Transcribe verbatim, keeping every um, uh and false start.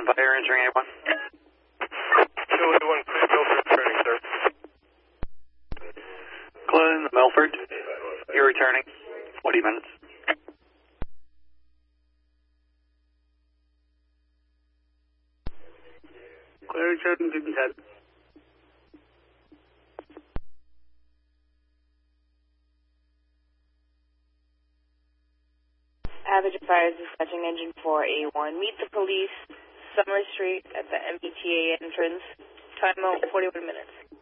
Empire entering A one. two A one, Chris Milford returning, sir. Glenn Milford, you're returning. forty minutes. Clear returning, fifty ten. Average Fire is dispatching engine four A one. Meet the police, Summer Street at the M B T A entrance. Time out forty-one minutes.